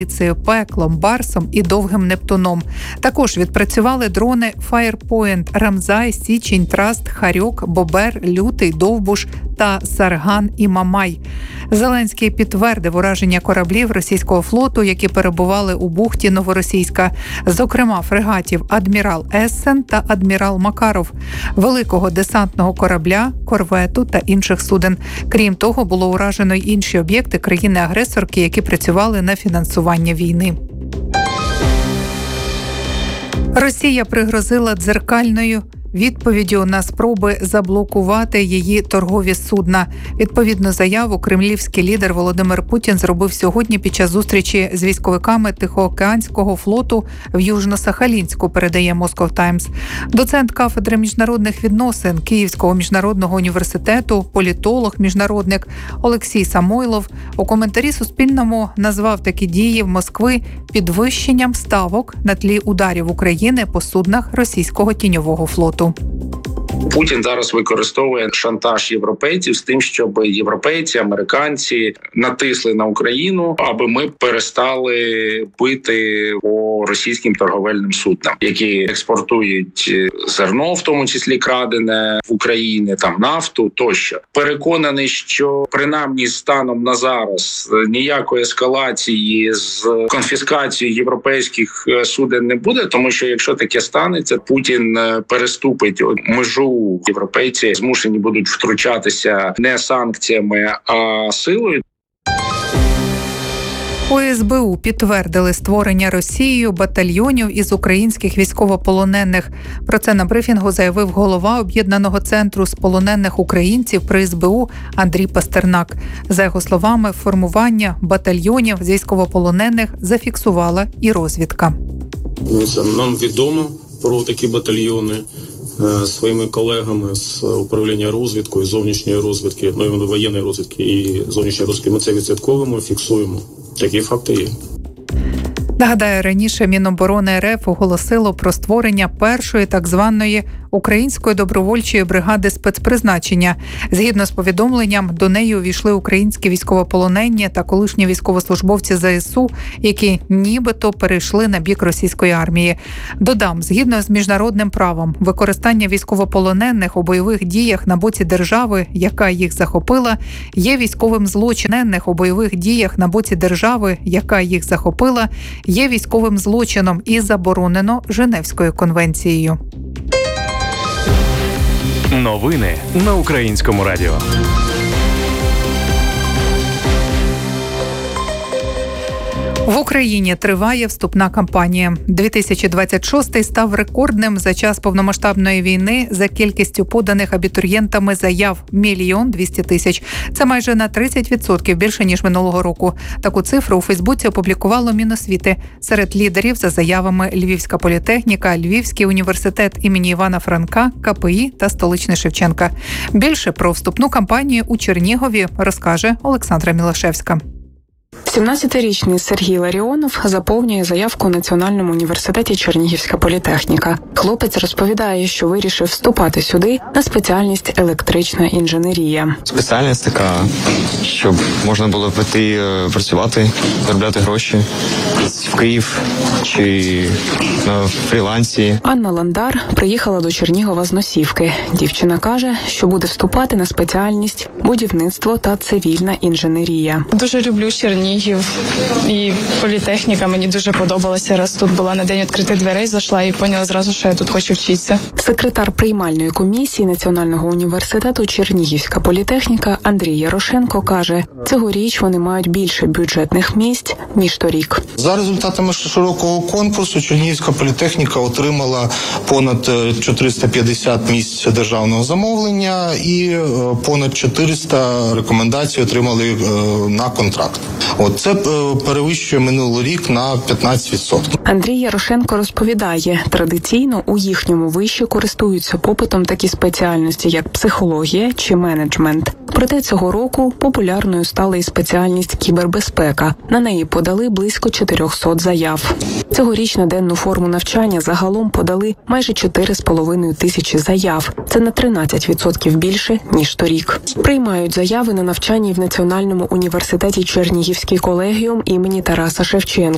Пеклом, Барсом і Довгим Нептуном. Також відпрацювали дрони Firepoint, Рамзай, Січень, Траст, Харьок, Бобер, Лютий, Довбуш та Сарган і Мамай. Зеленський підтвердив ураження кораблів російського флоту, які перебували у бухті Новоросійська, зокрема фрегатів «Адмірал Ессен» та «Адмірал Макаров», великого десантного корабля, корвету та інших суден. Крім того, було уражено й інші об'єкти країни-агресорки, які працювали на фінансування війни. Росія пригрозила дзеркальною відповіддю на спроби заблокувати її торгові судна. Відповідну заяву кремлівський лідер Володимир Путін зробив сьогодні під час зустрічі з військовиками Тихоокеанського флоту в Южно-Сахалінську, передає Moscow Times. Доцент кафедри міжнародних відносин Київського міжнародного університету, політолог-міжнародник Олексій Самойлов у коментарі Суспільному назвав такі дії в Москви підвищенням ставок на тлі ударів України по суднах російського тіньового флоту. Путін зараз використовує шантаж європейців з тим, щоб європейці, американці натисли на Україну, аби ми перестали бити по російським торговельним суднам, які експортують зерно, в тому числі крадене в Україні, там нафту тощо. Переконаний, що принаймні станом на зараз ніякої ескалації з конфіскацією європейських суден не буде, тому що якщо таке станеться, Путін переступить межу. Європейці змушені будуть втручатися не санкціями, а силою. У СБУ підтвердили створення Росією батальйонів із українських військовополонених. Про це на брифінгу заявив голова Об'єднаного центру з полонених українців при СБУ Андрій Пастернак. За його словами, формування батальйонів з військовополонених зафіксувала і розвідка. Нам відомо про такі батальйони. Своїми колегами з управління розвідкою, зовнішньої розвідки, воєнної розвідки і зовнішньої розвідки, ми це відслідковуємо, фіксуємо. Такі факти є. Нагадаю, раніше Міноборони РФ оголосило про створення першої так званої Української добровольчої бригади спецпризначення. Згідно з повідомленням, до неї увійшли українські військовополонені та колишні військовослужбовці ЗСУ, які нібито перейшли на бік російської армії. Додам, згідно з міжнародним правом, використання військовополонених у бойових діях на боці держави, яка їх захопила, є військовим злочином. У бойових діях на боці держави, яка їх захопила, є військовим злочином і заборонено Женевською конвенцією. Новини на Українському радіо. В Україні триває вступна кампанія. 2026 став рекордним за час повномасштабної війни за кількістю поданих абітурієнтами заяв – 1 200 000. Це майже на 30% більше, ніж минулого року. Таку цифру у Фейсбуці опублікувало Міносвіти. Серед лідерів за заявами Львівська політехніка, Львівський університет імені Івана Франка, КПІ та Столичний Шевченка. Більше про вступну кампанію у Чернігові розкаже Олександра Мілашевська. 17-річний Сергій Ларіонов заповнює заявку у Національному університеті Чернігівська політехніка. Хлопець розповідає, що вирішив вступати сюди на спеціальність електрична інженерія. Спеціальність така, щоб можна було піти працювати, заробляти гроші в Київ чи на фрілансі. Анна Ландар приїхала до Чернігова з Носівки. Дівчина каже, що буде вступати на спеціальність будівництво та цивільна інженерія. Дуже люблю Чернігів і політехніка мені дуже подобалася. Раз тут була на день відкритих дверей, зайшла і поняла зразу, що я тут хочу вчитися. Секретар приймальної комісії Національного університету Чернігівська політехніка Андрій Ярошенко каже, цьогоріч вони мають більше бюджетних місць, ніж торік. За результатами широкого конкурсу Чернігівська політехніка отримала понад 450 місць державного замовлення і понад 400 рекомендацій отримали на контракт. Це перевищує минулий рік на 15%. Андрій Ярошенко розповідає, традиційно у їхньому виші користуються попитом такі спеціальності, як психологія чи менеджмент. Проте цього року популярною стала і спеціальність кібербезпека. На неї подали близько 400 заяв. Цьогоріч на денну форму навчання загалом подали майже 4,5 тисячі заяв. Це на 13% більше, ніж торік. Приймають заяви на навчання в Національному університеті Чернігівський колегіум імені Тараса Шевченка.